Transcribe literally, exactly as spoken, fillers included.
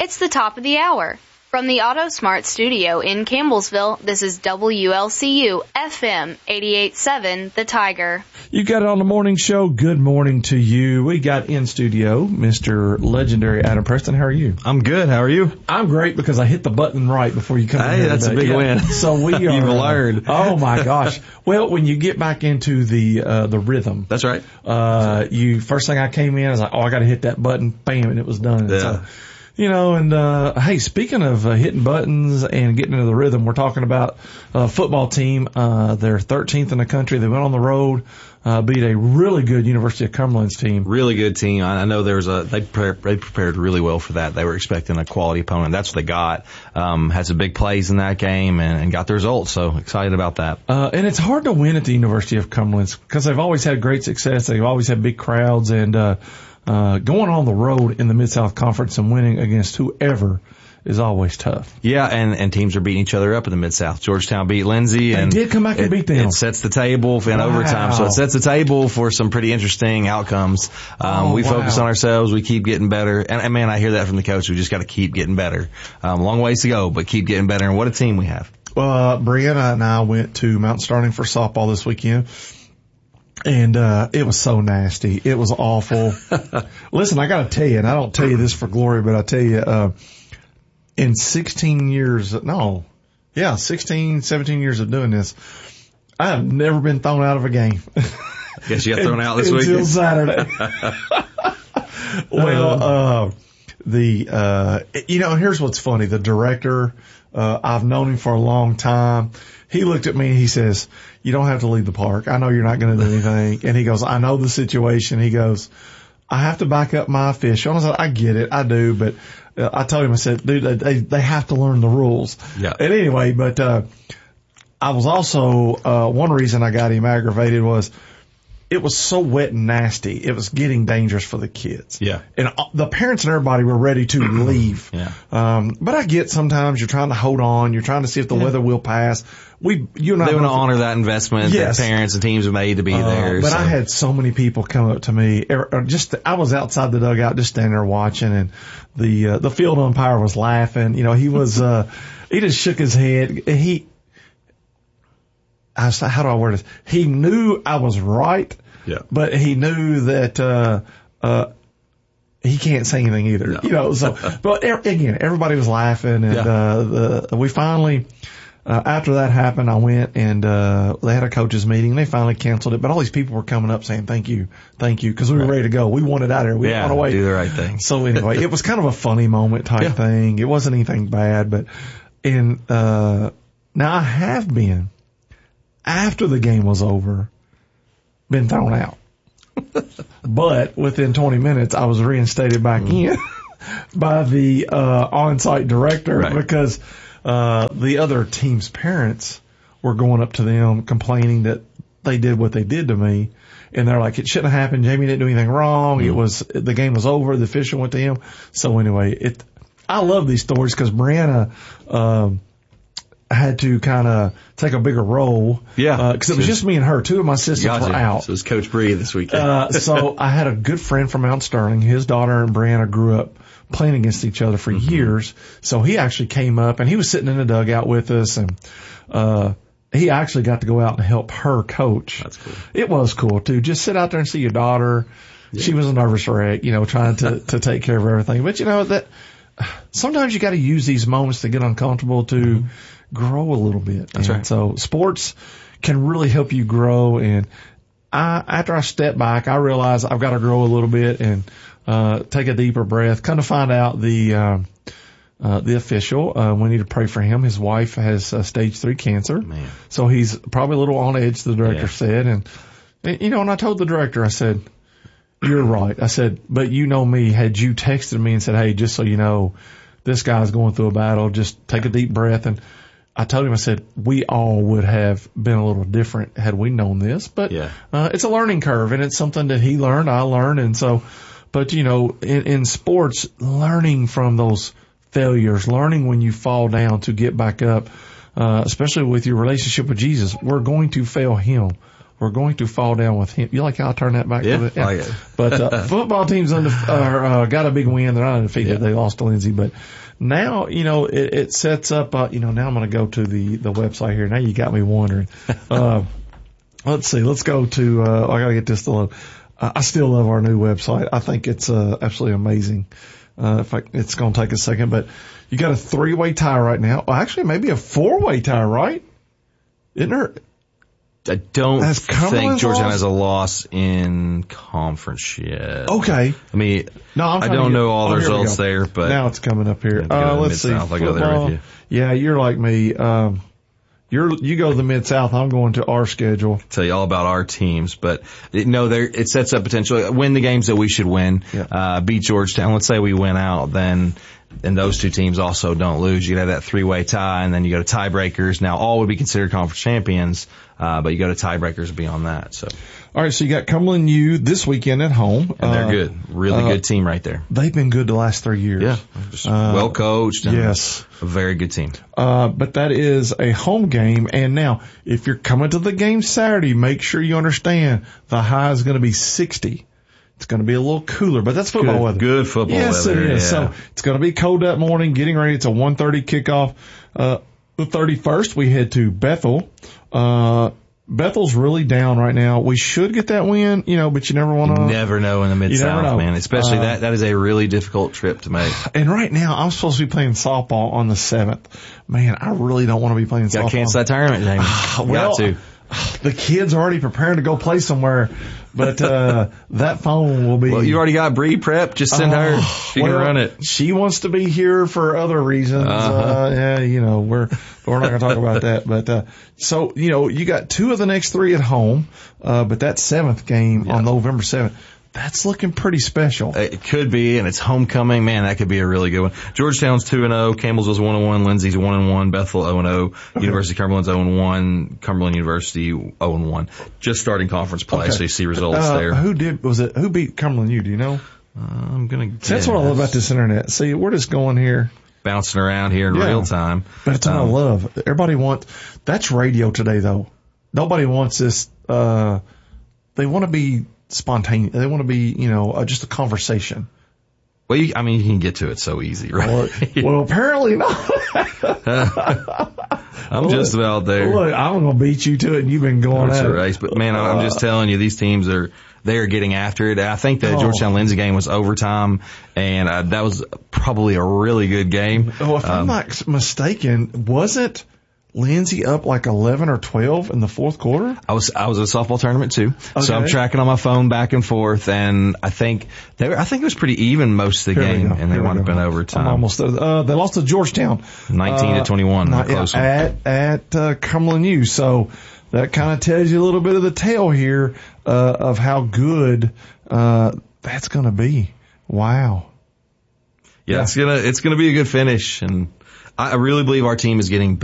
It's the top of the hour. From the AutoSmart studio in Campbellsville, this is W L C U F M eighty-eight point seven, The Tiger. You got it on the morning show. Good morning to you. We got in studio Mister Legendary Adam Preston. How are you? I'm good. How are you? I'm great because I hit the button right before you come in. Hey, here that's today. a big yeah. win. So we are. You've learned. Uh, oh my gosh. Well, when you get back into the uh, the rhythm. That's right. Uh, you first thing I came in, I was like, oh, I got to hit that button. Bam, and it was done. Yeah. So, you know, and, uh, hey, speaking of uh, hitting buttons and getting into the rhythm, we're talking about a football team. Uh, they're thirteenth in the country. They went on the road, uh, beat a really good University of Cumberland's team. Really good team. I know there was a, they prepared, they prepared really well for that. They were expecting a quality opponent. That's what they got. Um, had some big plays in that game and, and got the results. So excited about that. Uh, and it's hard to win at the University of Cumberland's because they've always had great success. They've always had big crowds and, uh, Uh, going on the road in the Mid-South Conference and winning against whoever is always tough. Yeah, and, and teams are beating each other up in the Mid-South. Georgetown beat Lindsay. They and did come back and it, beat them. It sets the table in Wow. overtime. So it sets the table for some pretty interesting outcomes. Um, oh, we wow. focus on ourselves. We keep getting better. And, and man, I hear that from the coach. We just got to keep getting better. Um, long ways to go, but keep getting better. And what a team we have. Uh, Brianna and I went to Mount Sterling for softball this weekend. And, uh, it was so nasty. It was awful. Listen, I gotta tell you, and I don't tell you this for glory, but I tell you, uh, in sixteen years, no, yeah, sixteen, seventeen years of doing this, I have never been thrown out of a game. Guess you got thrown out this week. Until Saturday. Well, uh, the, uh, you know, here's what's funny. The director, uh, I've known him for a long time. He looked at me and he says, you don't have to leave the park. I know you're not going to do anything. And he goes, I know the situation. He goes, I have to back up my official. And I said, I get it. I do. But uh, I told him, I said, dude, they, they have to learn the rules. Yeah. And anyway, but, uh, I was also, uh, one reason I got him aggravated was it was so wet and nasty. It was getting dangerous for the kids. Yeah. And the parents and everybody were ready to leave. Yeah. Um, but I get sometimes you're trying to hold on. You're trying to see if the yeah. weather will pass. We, you and I they want to honor that investment yes. that parents and teams have made to be uh, there. But so. I had so many people come up to me. Or just I was outside the dugout, just standing there watching, and the uh, the field umpire was laughing. You know, he was uh, he just shook his head. He, I was, how do I word this? He knew I was right. Yeah. But he knew that, uh, uh, he can't say anything either, no. you know, so, but er, again, everybody was laughing and, yeah. uh, the, we finally, uh, after that happened, I went and, uh, they had a coaches meeting. They finally canceled it, but all these people were coming up saying, thank you, thank you, cause we were right. ready to go. We wanted out of here. We yeah, didn't want to wait. Do the right thing. So anyway, it was kind of a funny moment type yeah. thing. It wasn't anything bad, but in, uh, now I have been after the game was over, been thrown out. But within twenty minutes, I was reinstated back mm. in by the uh on-site director right. because uh the other team's parents were going up to them complaining that they did what they did to me. And they're like, it shouldn't have happened. Jamie didn't do anything wrong. Mm. It was, the game was over. The official went to him. So anyway, it, I love these stories because Brianna, um, had to kind of take a bigger role. Yeah. Because uh, it was just me and her. Two of my sisters gotcha. were out. So it was Coach Bree this weekend. uh, so I had a good friend from Mount Sterling. His daughter and Brianna grew up playing against each other for mm-hmm. years. So he actually came up and he was sitting in the dugout with us, and uh he actually got to go out and help her coach. That's cool. It was cool too. Just sit out there and see your daughter. Yeah. She was a nervous wreck, you know, trying to to take care of everything. But you know that sometimes you got to use these moments to get uncomfortable to mm-hmm. grow a little bit. That's and right. So sports can really help you grow. And I, after I step back, I realize I've got to grow a little bit and, uh, take a deeper breath. Kind of find out the, um, uh, the official, uh, we need to pray for him. His wife has uh, stage three cancer. Man. So he's probably a little on edge, the director yeah. said. And, you know, and I told the director, I said, you're right. I said, but you know me, had you texted me and said, hey, just so you know, this guy's going through a battle, just take a deep breath. And I told him, I said, we all would have been a little different had we known this, but, yeah. uh, it's a learning curve and it's something that he learned, I learned. And so, but you know, in, in sports, learning from those failures, learning when you fall down to get back up, uh, especially with your relationship with Jesus, we're going to fail him. we're going to fall down with him. You like how I turn that back? Yeah, to the, yeah. Like it. But uh, football teams undef- are, uh, got a big win. They're not undefeated. Yeah. They lost to Lindsay, but now you know it, it sets up. Uh, you know, now I'm going to go to the the website here. Now you got me wondering. uh, let's see. Let's go to. Uh, I got to get this to load. Uh, I still love our new website. I think it's uh, absolutely amazing. Uh, in fact, it's going to take a second, but you got a three-way tie right now. Well, actually, maybe a four-way tie, right? Isn't there? I don't Has think Cumberland Georgetown lost? has a loss in conference yet. Okay. I mean, No, I'm I trying to don't get- know all oh, the here we results go. there, but Now it's coming up here. Yeah, go to Uh, the let's see. Mid-South. I'll go there with Football. you. Yeah, you're like me. Um, you're, you go to the Mid-South. I'm going to our schedule. tell you all about our teams, but it, no, there it sets up potential. Win the games that we should win. Yeah. Uh, beat Georgetown. Let's say we win out, then and those two teams also don't lose. You have that three-way tie, and then you go to tiebreakers. Now all would be considered conference champions, uh, but you go to tiebreakers beyond that. So, All right, so you got Cumberland U this weekend at home. and they're Uh, good, really uh, good team right there. They've been good the last three years. Yeah, just Uh, well coached. And yes. a very good team. Uh, but that is a home game. And now, if you're coming to the game Saturday, make sure you understand the high is going to be sixty. It's going to be a little cooler, but that's football Good, weather. good football yes, weather. it is. Yeah. So it's going to be cold that morning, getting ready. It's a one thirty kickoff. Uh, the thirty-first, we head to Bethel. Uh, Bethel's really down right now. We should get that win, you know, but you never want to. You never know in the never Mid-South, know. man. Especially Uh, that, that is a really difficult trip to make. And right now, I'm supposed to be playing softball on the seventh. Man, I really don't want to be playing Got softball. to cancel that tournament, Jamie. Well, Got to. The kids are already preparing to go play somewhere, but uh that phone will be. Well, you already got Bree prep. Just send her. She well, can run it. She wants to be here for other reasons. Uh-huh. Uh, yeah, you know, we're we're not going to talk about that. But uh so you know, you got two of the next three at home, uh but that seventh game Yeah. on November seventh, that's looking pretty special. It could be, and it's homecoming. Man, that could be a really good one. Georgetown's two and oh, Campbellsville's one and one, Lindsay's one and one, Bethel oh and oh, University of Cumberland's oh and one, Cumberland University oh and one. Just starting conference play, Okay. so you see results Uh, there. Who did was it? Who beat Cumberland U? Do you know? Uh, I'm gonna guess. That's what I love about this internet. See, we're just going here. Bouncing around here in Yeah. real time. But it's what I Um, love. Everybody wants, that's radio today though. Nobody wants this, uh, they want to be spontaneous. They want to be, you know, uh, just a conversation. Well, you, I mean, you can get to it so easy, right? Well, well apparently not. I'm just about there. Look, I'm going to beat you to it and you've been going It's at a it. race, but man, I'm just telling you, these teams are, they are getting after it. I think the Oh. Georgetown Lindsay game was overtime, and uh, that was probably a really good game. Oh, if I'm Um, not mistaken, wasn't Lindsay up like eleven or twelve in the fourth quarter? I was I was at a softball tournament too, so I'm Okay. tracking on my phone back and forth, and I think they were, I think it was pretty even most of the Here we game, go. and they Here we wound up go. in I'm overtime, almost there. Uh, they lost to Georgetown. nineteen Uh, to twenty-one, not- not close. one. at at uh, Cumberland U. So that kind of tells you a little bit of the tale here uh, of how good uh, that's going to be. Wow. Yeah, yeah. it's gonna it's gonna be a good finish, and I really believe our team is getting better.